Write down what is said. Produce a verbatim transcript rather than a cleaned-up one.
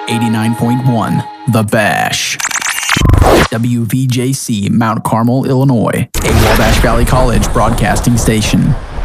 eighty-nine point one, The Bash. W V J C, Mount Carmel, Illinois, a Wabash Valley College broadcasting station.